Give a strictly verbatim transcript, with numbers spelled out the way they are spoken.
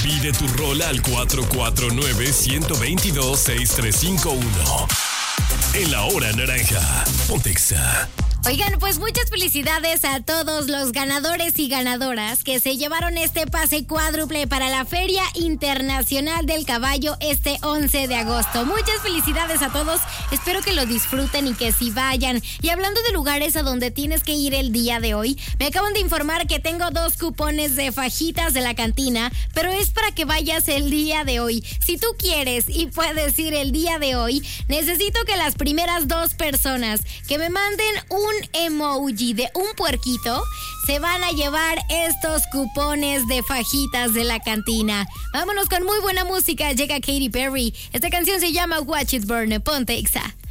Pide tu rola al cuatro cuatro nueve, uno dos dos, seis tres cinco uno. En la hora naranja, ponte Exa. Oigan, pues muchas felicidades a todos los ganadores y ganadoras que se llevaron este pase cuádruple para la Feria Internacional del Caballo este once de agosto. Muchas felicidades a todos, espero que lo disfruten y que sí vayan. Y hablando de lugares a donde tienes que ir el día de hoy, me acaban de informar que tengo dos cupones de fajitas de la cantina, pero es para que vayas el día de hoy. Si tú quieres y puedes ir el día de hoy, necesito que las primeras dos personas que me manden un emoji de un puerquito se van a llevar estos cupones de fajitas de la cantina. Vámonos con muy buena música. Llega Katy Perry. Esta canción se llama Watch It Burn. Ponte Exa.